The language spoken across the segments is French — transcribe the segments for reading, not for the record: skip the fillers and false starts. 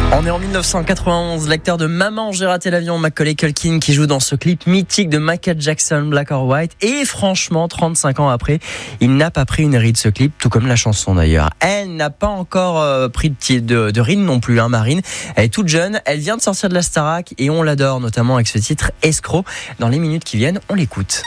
On est en 1991, l'acteur de Maman, j'ai raté l'avion, Macaulay Culkin, qui joue dans ce clip mythique de Michael Jackson, Black or White. Et franchement, 35 ans après, il n'a pas pris une ride ce clip, tout comme la chanson d'ailleurs. Elle n'a pas encore pris de ride non plus, Marine. Elle est toute jeune, elle vient de sortir de la Starac et on l'adore, notamment avec ce titre Escroc. Dans les minutes qui viennent, on l'écoute.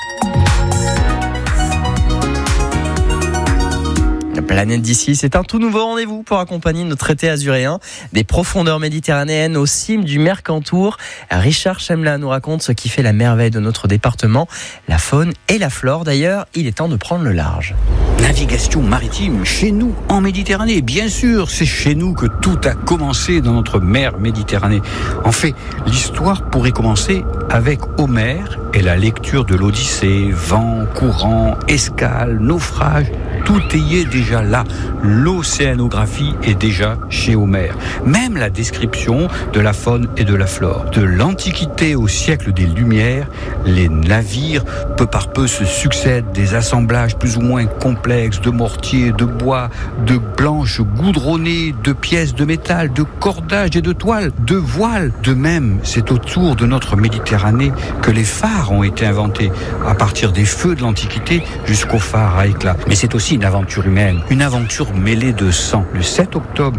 La planète d'ici, c'est un tout nouveau rendez-vous pour accompagner notre été azuréen des profondeurs méditerranéennes aux cimes du Mercantour. Richard Chemla nous raconte ce qui fait la merveille de notre département, la faune et la flore. D'ailleurs, il est temps de prendre le large. Navigation maritime chez nous en Méditerranée. Bien sûr, c'est chez nous que tout a commencé dans notre mer Méditerranée. En fait, l'histoire pourrait commencer avec Homère et la lecture de l'Odyssée. Vent, courant, escale, naufrage, tout y est déjà là. L'océanographie est déjà chez Homère. Même la description de la faune et de la flore. De l'Antiquité au siècle des Lumières, les navires, peu par peu, se succèdent, des assemblages plus ou moins complexes de mortiers, de bois, de planches goudronnées, de pièces de métal, de cordages et de toiles, de voiles. De même, c'est autour de notre Méditerranée que les phares ont été inventés, à partir des feux de l'Antiquité jusqu'aux phares à éclat. Mais c'est aussi une aventure humaine, une aventure mêlée de sang. Le 7 octobre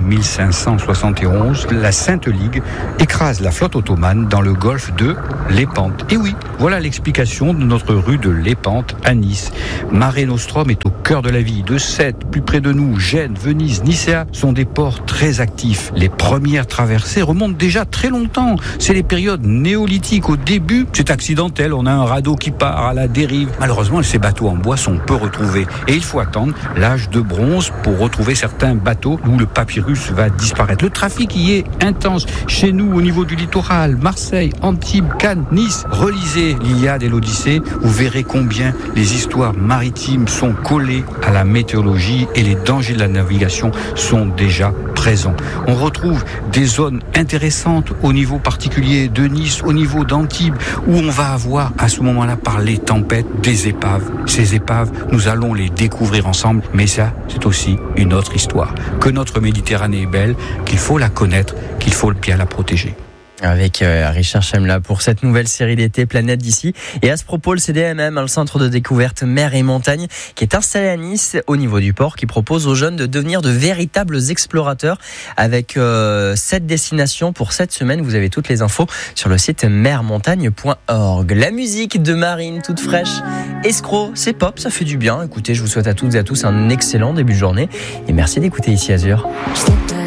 1571, la Sainte Ligue écrase la flotte ottomane dans le golfe de Lépante. Et oui, voilà l'explication de notre rue de Lépante à Nice. Mare Nostrum est au cœur de la vie. De Sète, plus près de nous, Gênes, Venise, Nicéa sont des ports très actifs. Les premières traversées remontent déjà très longtemps. C'est les périodes néolithiques. Au début, c'est accidentel. On a un radeau qui part à la dérive. Malheureusement, ces bateaux en bois sont peu retrouvés. Et il faut attendre l'âge de bronze pour retrouver certains bateaux où le papyrus va disparaître. Le trafic y est intense. Chez nous, au niveau du littoral, Marseille, Antibes, Cannes, Nice. Relisez l'Iliade et l'Odyssée. Vous verrez combien les histoires maritimes sont collées à la météorologie et les dangers de la navigation sont déjà présents. On retrouve des zones intéressantes au niveau particulier de Nice, au niveau d'Antibes, où on va avoir à ce moment-là, par les tempêtes, des épaves. Ces épaves, nous allons les découvrir ensemble, mais ça, c'est aussi une autre histoire. Que notre Méditerranée est belle, qu'il faut la connaître, qu'il faut bien la protéger. Avec Richard Chemla pour cette nouvelle série d'été Planète d'ici. Et à ce propos, le CDMM, le centre de découverte mer et montagne, qui est installé à Nice au niveau du port, qui propose aux jeunes de devenir de véritables explorateurs avec 7 destinations pour 7 semaines. Vous avez toutes les infos sur le site mermontagne.org. La musique de Marine, toute fraîche. Escroc, c'est pop, ça fait du bien. Écoutez, je vous souhaite à toutes et à tous un excellent début de journée et merci d'écouter Ici Azur.